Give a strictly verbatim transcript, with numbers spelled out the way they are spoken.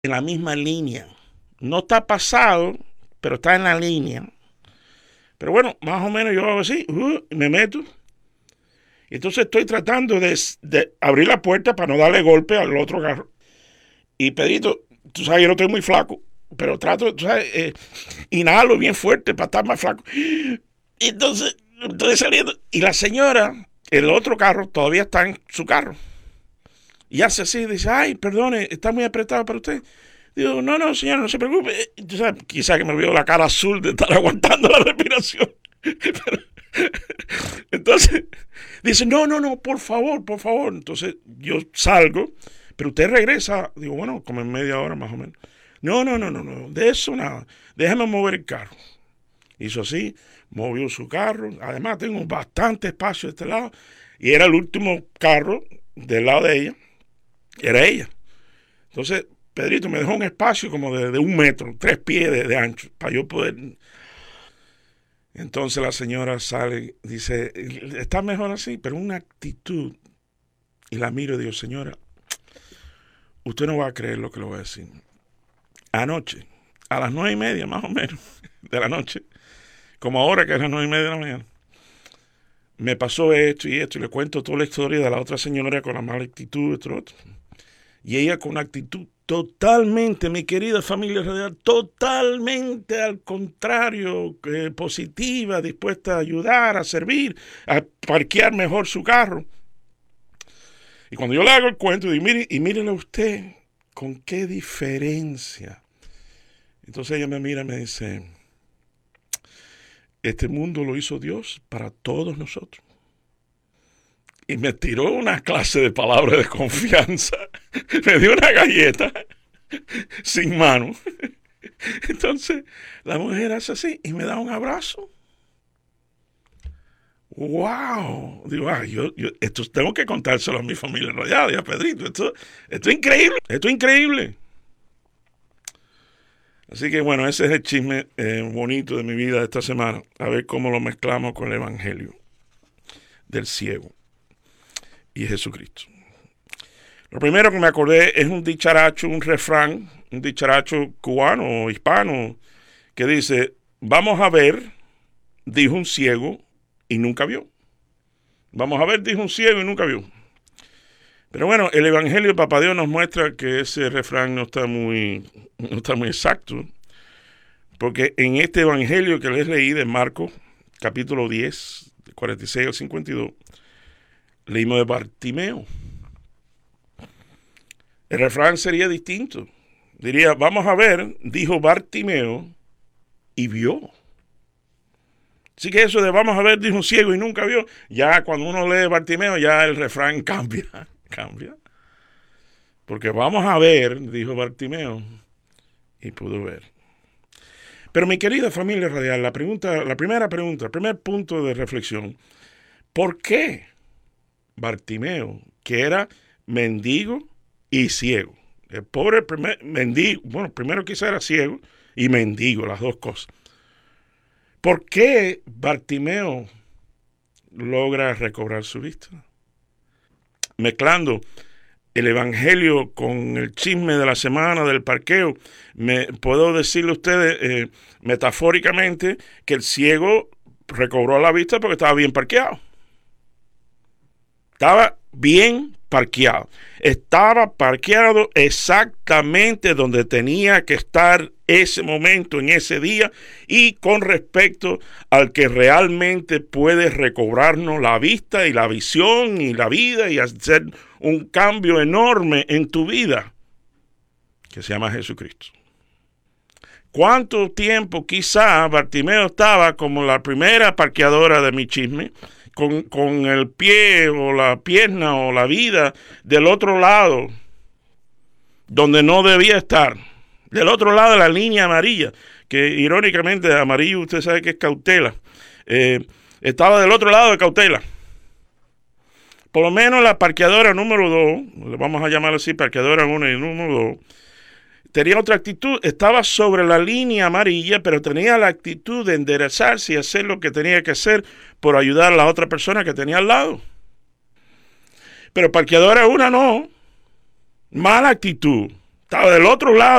en la misma línea. No está pasado, pero está en la línea. Pero bueno, más o menos yo hago así, uh, me meto. Y entonces estoy tratando de, de abrir la puerta para no darle golpe al otro carro. Y Pedrito, tú sabes, yo no estoy muy flaco, pero trato, tú sabes, eh, inhalo bien fuerte para estar más flaco. Y entonces, estoy saliendo. Y la señora, el otro carro, todavía está en su carro. Y hace así, dice, ay, perdone, está muy apretado para usted. Digo, no, no, señora, no se preocupe. Tú sabes, quizás que me veo la cara azul de estar aguantando la respiración. Pero, entonces, dice, no, no, no, por favor, por favor. Entonces, yo salgo, pero usted regresa. Digo, bueno, como en media hora más o menos. No, no, no, no, no, de eso nada. Déjame mover el carro. Hizo así, movió su carro. Además, tengo bastante espacio de este lado. Y era el último carro del lado de ella. Era ella. Entonces, Pedrito me dejó un espacio como de, de un metro, tres pies de, de ancho, para yo poder. Entonces la señora sale, dice, está mejor así, pero una actitud. Y la miro y digo, señora, usted no va a creer lo que le voy a decir. Anoche, a las nueve y media más o menos de la noche, como ahora que es las nueve y media de la mañana, me pasó esto y esto, y le cuento toda la historia de la otra señora con la mala actitud, esto, otro. Y ella con una actitud totalmente, mi querida familia radial, totalmente al contrario, eh, positiva, dispuesta a ayudar, a servir, a parquear mejor su carro. Y cuando yo le hago el cuento, digo, mire, y mírele usted, con qué diferencia. Entonces ella me mira y me dice, este mundo lo hizo Dios para todos nosotros. Y me tiró una clase de palabras de confianza. Me dio una galleta sin mano. Entonces la mujer hace así y me da un abrazo. ¡Wow! Digo, ah, yo, yo, esto tengo que contárselo a mi familia radial y a Pedrito. Esto, esto es increíble. Esto es increíble. Así que bueno, ese es el chisme eh, bonito de mi vida de esta semana. A ver cómo lo mezclamos con el evangelio del ciego y Jesucristo. Lo primero que me acordé es un dicharacho, un refrán, un dicharacho cubano o hispano que dice, vamos a ver, dijo un ciego y nunca vio. Vamos a ver, dijo un ciego y nunca vio. Pero bueno, el evangelio de Papá Dios nos muestra que ese refrán no está muy, no está muy exacto, porque en este evangelio que les leí de Marcos, capítulo diez, cuarenta y seis al cincuenta y dos, leímos de Bartimeo. El refrán sería distinto. Diría, vamos a ver, dijo Bartimeo, y vio. Así que eso de vamos a ver, dijo un ciego y nunca vio, ya cuando uno lee Bartimeo, ya el refrán cambia, cambia. Porque vamos a ver, dijo Bartimeo, y pudo ver. Pero mi querida familia radial, la pregunta, la primera pregunta, el primer punto de reflexión, ¿por qué Bartimeo, que era mendigo y ciego? El pobre primer, mendigo, bueno, primero quizá era ciego y mendigo, las dos cosas. ¿Por qué Bartimeo logra recobrar su vista? Mezclando el evangelio con el chisme de la semana del parqueo, me puedo decirle a ustedes eh, metafóricamente que el ciego recobró la vista porque estaba bien parqueado. Estaba bien parqueado. Estaba parqueado exactamente donde tenía que estar ese momento, en ese día, y con respecto al que realmente puede recobrarnos la vista y la visión y la vida y hacer un cambio enorme en tu vida, que se llama Jesucristo. ¿Cuánto tiempo quizá Bartimeo estaba como la primera parqueadora de mi chisme? Con, con el pie o la pierna o la vida del otro lado, donde no debía estar, del otro lado de la línea amarilla, que irónicamente amarillo usted sabe que es cautela, eh, estaba del otro lado de cautela. Por lo menos la parqueadora número dos, le vamos a llamar así, parqueadora uno y número dos, tenía otra actitud, estaba sobre la línea amarilla, pero tenía la actitud de enderezarse y hacer lo que tenía que hacer por ayudar a la otra persona que tenía al lado. Pero parqueadora una no, mala actitud, estaba del otro lado